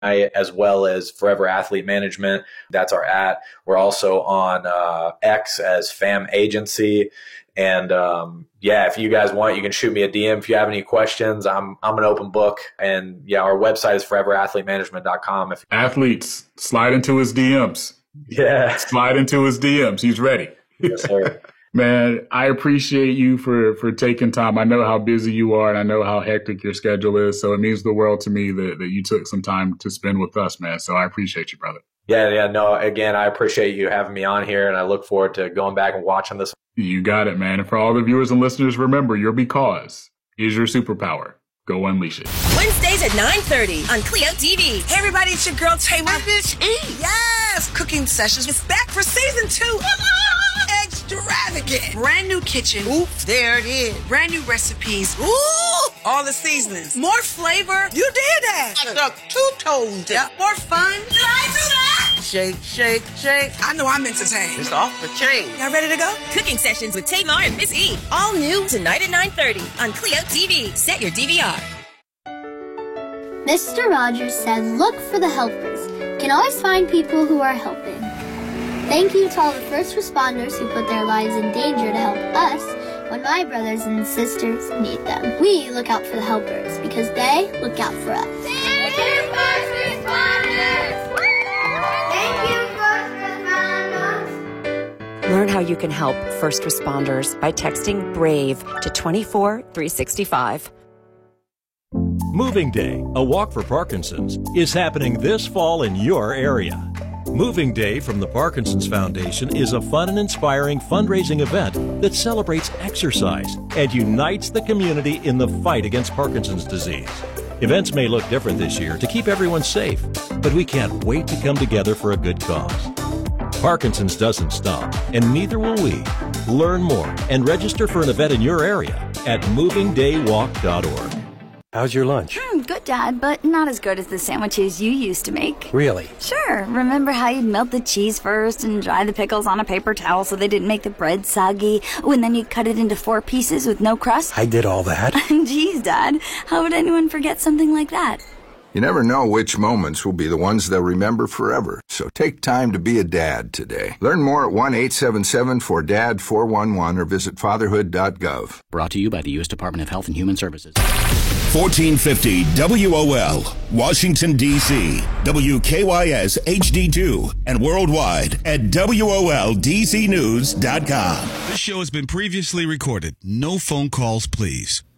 as well as Forever Athlete Management. That's our @ We're also on X as Fam Agency. And if you guys want, you can shoot me a DM if you have any questions. I'm an open book. And our website is foreverathletemanagement.com. Athletes, slide into his DMs. Yeah. Slide into his DMs. He's ready. Yes, sir. Man, I appreciate you for taking time. I know how busy you are, and I know how hectic your schedule is. So it means the world to me that you took some time to spend with us, man. So I appreciate you, brother. Yeah. No, again, I appreciate you having me on here, and I look forward to going back and watching this. You got it, man. And for all the viewers and listeners, remember, your because is your superpower. Go unleash it. Wednesdays at 9:30 on Clio TV. Hey, everybody, it's your girl, Tamar. Bitch E. Yes, Cooking Sessions is back for season 2. Extravagant. Brand new kitchen. Oops, there it is. Brand new recipes. Ooh, all the seasonings. More flavor. You did that. I stuck 2 toes. Yep. More fun. Did I do that? Shake, shake, shake. I know I'm entertained. It's off the chain. Y'all ready to go? Cooking Sessions with Tamar and Miss E. All new tonight at 9:30 on Clio TV. Set your DVR. Mr. Rogers said, look for the helpers. You can always find people who are helping. Thank you to all the first responders who put their lives in danger to help us when my brothers and sisters need them. We look out for the helpers because they look out for us. Thank you, first responders! Thank you, first responders! Learn how you can help first responders by texting BRAVE to 24365. Moving Day, a walk for Parkinson's, is happening this fall in your area. Moving Day from the Parkinson's Foundation is a fun and inspiring fundraising event that celebrates exercise and unites the community in the fight against Parkinson's disease. Events may look different this year to keep everyone safe, but we can't wait to come together for a good cause. Parkinson's doesn't stop, and neither will we. Learn more and register for an event in your area at movingdaywalk.org. How's your lunch? Good, Dad, but not as good as the sandwiches you used to make. Really? Sure. Remember how you'd melt the cheese first and dry the pickles on a paper towel so they didn't make the bread soggy? Oh, and then you'd cut it into 4 pieces with no crust? I did all that. Geez, Dad, how would anyone forget something like that? You never know which moments will be the ones they'll remember forever. So take time to be a dad today. Learn more at 1-877-4DAD-411 or visit fatherhood.gov. Brought to you by the U.S. Department of Health and Human Services. 1450 WOL, Washington, D.C., WKYS HD2, and worldwide at WOLDCnews.com. This show has been previously recorded. No phone calls, please.